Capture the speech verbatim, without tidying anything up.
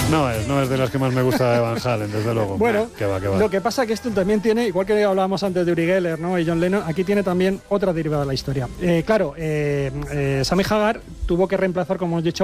No es, no es de las que más me gusta de Van Halen, desde luego. Bueno, que va, que va. Lo que pasa es que esto también tiene, igual que hablábamos antes de Uri Geller, ¿no? Y John Lennon, aquí tiene también otra derivada de la historia. Eh, claro, eh, eh, Sammy Hagar tuvo que reemplazar, como hemos dicho,